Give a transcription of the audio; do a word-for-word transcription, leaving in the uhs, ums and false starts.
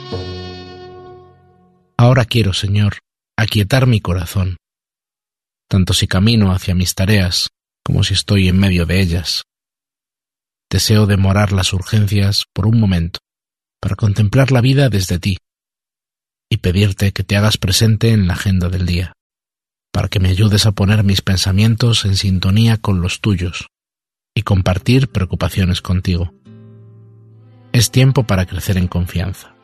Ahora quiero, Señor, aquietar mi corazón, tanto si camino hacia mis tareas como si estoy en medio de ellas. Deseo demorar las urgencias por un momento para contemplar la vida desde ti y pedirte que te hagas presente en la agenda del día, para que me ayudes a poner mis pensamientos en sintonía con los tuyos y compartir preocupaciones contigo. Es tiempo para crecer en confianza.